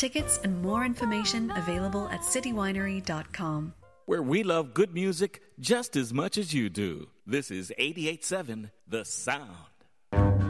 Tickets and more information available at citywinery.com. Where we love good music just as much as you do. This is 88.7 The Sound.